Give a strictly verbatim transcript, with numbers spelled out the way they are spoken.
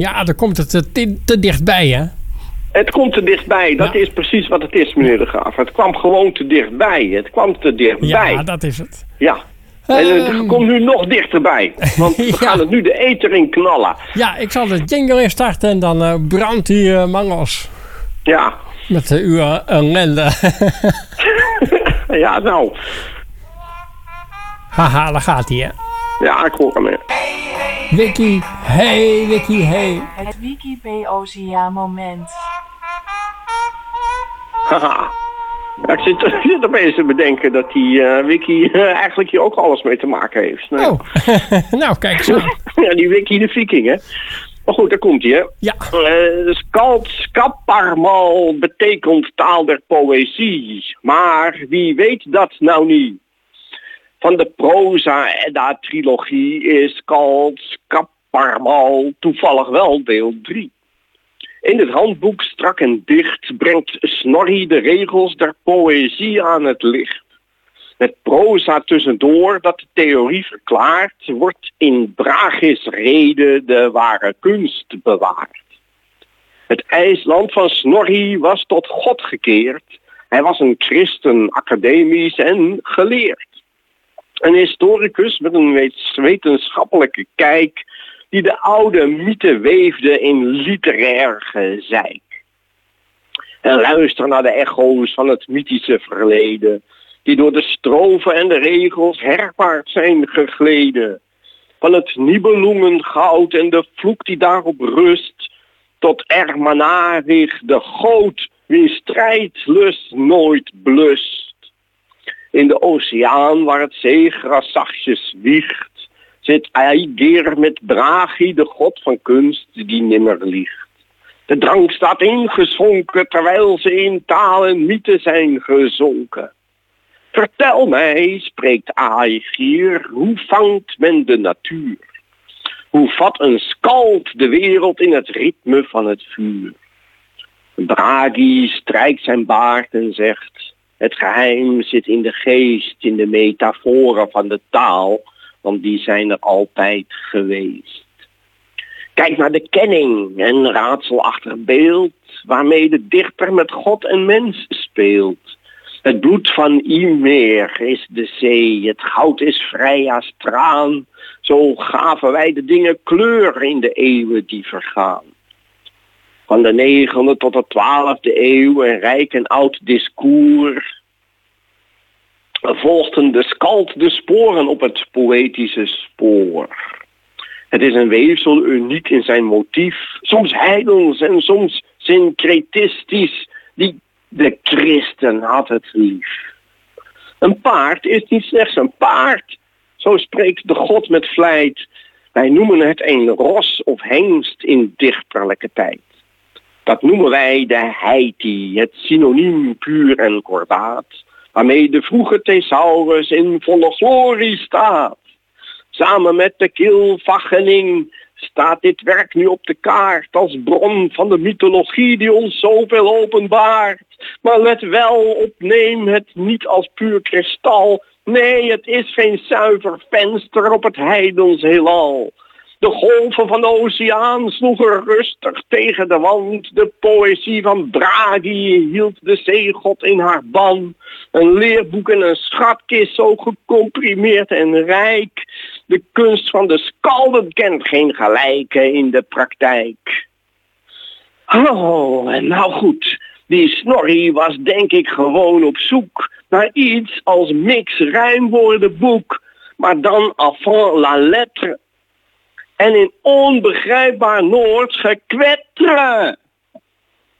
Ja, dan komt het te, te dichtbij, hè? Het komt te dichtbij. Dat ja. is precies wat het is, meneer De Graaf. Het kwam gewoon te dichtbij. Het kwam te dichtbij. Ja, dat is het. Ja. En het um, komt nu nog dichterbij. Want we ja. gaan het nu de eter in knallen. Ja, ik zal de jingle instarten en dan uh, brandt die uh, mangels. Ja. Met uh, uw uh, ellende. Ja, nou. Haha, daar gaat hij, hè? Ja, ik hoor hem, hè. Wiki, hey, Wiki, hey. Het Wikipedia moment. Haha. Ja, ik zit, zit opeens te bedenken dat die uh, Wiki uh, eigenlijk hier ook alles mee te maken heeft. Nou, oh, nou kijk zo. Ja, die Wiki de Viking, hè. Maar goed, daar komt hij, hè. Ja. Uh, Skald, skapparmal betekent taal der poëzie. Maar wie weet dat nou niet? Van de proza-edda-trilogie is Skald, skapparmal toevallig wel deel drie. In het handboek Strak en Dicht brengt Snorri de regels der poëzie aan het licht. Met proza tussendoor dat de theorie verklaart, wordt in Braghis rede de ware kunst bewaard. Het IJsland van Snorri was tot God gekeerd. Hij was een christen, academisch en geleerd. Een historicus met een wetenschappelijke kijk die de oude mythe weefde in literair gezeik. En luister naar de echo's van het mythische verleden, die door de strofen en de regels herwaarts zijn gegleden. Van het Nibelungengoud en de vloek die daarop rust, tot Ermanarich de goot, wiens strijdlust nooit blust. In de oceaan waar het zeegras zachtjes wiegt, zit Aegir met Bragi, de god van kunst, die nimmer liegt. De drank staat ingeschonken, terwijl ze in taal en mythe zijn gezonken. Vertel mij, spreekt Aegir, hoe vangt men de natuur? Hoe vat een skald de wereld in het ritme van het vuur? Bragi strijkt zijn baard en zegt: het geheim zit in de geest, in de metaforen van de taal, want die zijn er altijd geweest. Kijk naar de kenning en raadselachtig beeld, waarmee de dichter met God en mens speelt. Het bloed van Ymer is de zee, het goud is Freya's traan. Zo gaven wij de dingen kleur in de eeuwen die vergaan. Van de negende tot de twaalfde eeuw een rijk en oud discours volgden de skald de sporen op het poëtische spoor. Het is een weefsel uniek in zijn motief, soms heidels en soms syncretistisch, die de christen had het lief. Een paard is niet slechts een paard, zo spreekt de god met vlijt. Wij noemen het een ros of hengst in dichterlijke tijd. Dat noemen wij de heiti, het synoniem puur en kordaat, waarmee de vroege thesaurus in volle glorie staat. Samen met de keelvachening staat dit werk nu op de kaart als bron van de mythologie die ons zoveel openbaart. Maar let wel op, neem het niet als puur kristal. Nee, het is geen zuiver venster op het heidens heelal. De golven van de oceaan sloegen rustig tegen de wand. De poëzie van Bragi hield de zeegod in haar ban. Een leerboek en een schatkist zo gecomprimeerd en rijk. De kunst van de skalden kent geen gelijke in de praktijk. Oh, en nou goed. Die Snorri was denk ik gewoon op zoek naar iets als mix-rijmwoordenboek. Maar dan avant la lettre. En in onbegrijpbaar Noords gekwetteren.